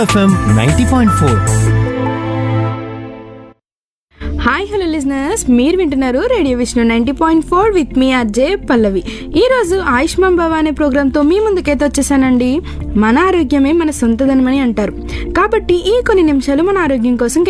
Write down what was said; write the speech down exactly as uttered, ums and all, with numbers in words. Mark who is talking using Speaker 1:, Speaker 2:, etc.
Speaker 1: FM ninety point four.
Speaker 2: Hi hello listeners, మీరు వింటున్నారు radio Vishnu ninety point four with me అజే పల్లవి. ఈరోజు ఆయుష్మాన్ భవ అనే ప్రోగ్రాంతో మీ ముందుకైతే వచ్చేసానండి. మన ఆరోగ్యమే మన సొంతధనమని అంటారు కాబట్టి ఈ కొన్ని నిమిషాలు మన ఆరోగ్యం కోసం